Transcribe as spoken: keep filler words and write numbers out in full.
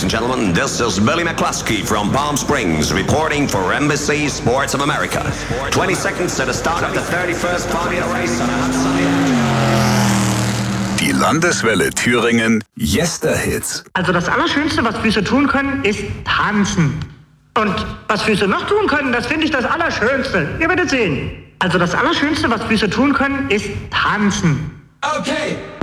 and gentlemen, this is Billy McCluskey from Palm Springs reporting for Embassy Sports of America. twenty seconds to the start of the thirty-first Formula Race on a hot sunny Die Landeswelle Thüringen Yesterhits. Also das Allerschönste, was Füße tun können, ist tanzen. Und was Füße noch tun können, das finde ich das Allerschönste. Ihr werdet sehen. Also das Allerschönste, was Füße tun können, ist tanzen. Okay.